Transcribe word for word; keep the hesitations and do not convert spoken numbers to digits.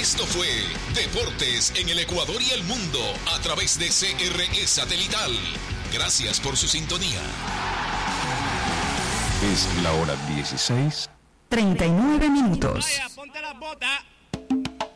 Esto fue Deportes en el Ecuador y el Mundo a través de C R E Satelital. Gracias por su sintonía. Es la hora dieciséis. treinta y nueve minutos. Vaya, ponte las botas.